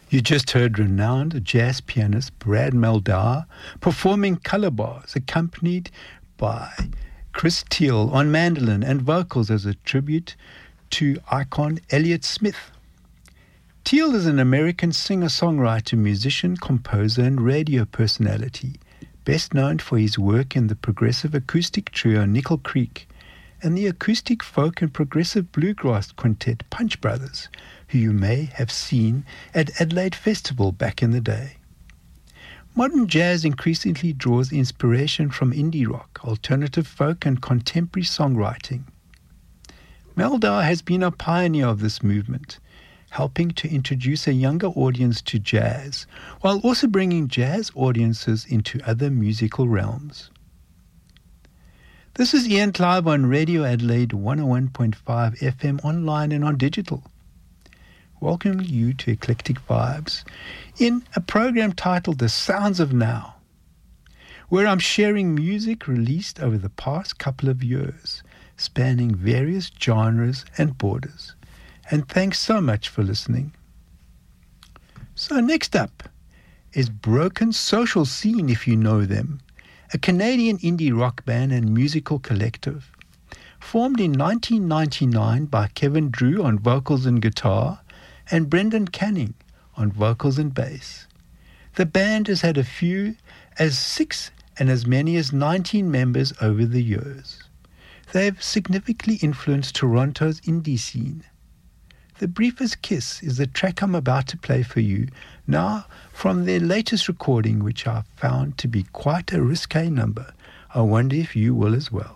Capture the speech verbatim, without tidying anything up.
You just heard renowned jazz pianist Brad Mehldau performing color bars accompanied by Chris Teal on mandolin and vocals as a tribute to icon Elliott Smith. Teal is an American singer-songwriter, musician, composer and radio personality, best known for his work in the progressive acoustic trio Nickel Creek and the acoustic folk and progressive bluegrass quintet Punch Brothers, who you may have seen at Adelaide Festival back in the day. Modern jazz increasingly draws inspiration from indie rock, alternative folk and contemporary songwriting. Mehldau has been a pioneer of this movement, helping to introduce a younger audience to jazz, while also bringing jazz audiences into other musical realms. This is Ian Clive on Radio Adelaide one oh one point five F M online and on digital. Welcoming you to Eclectic Vibes in a program titled The Sounds of Now, where I'm sharing music released over the past couple of years, spanning various genres and borders. And thanks so much for listening. So next up is Broken Social Scene, if you know them, a Canadian indie rock band and musical collective. Formed in nineteen ninety-nine by Kevin Drew on vocals and guitar and Brendan Canning on vocals and bass. The band has had a few as six and as many as nineteen members over the years. They have significantly influenced Toronto's indie scene. The Briefest Kiss is the track I'm about to play for you now from their latest recording, which I found to be quite a risque number. I wonder if you will as well.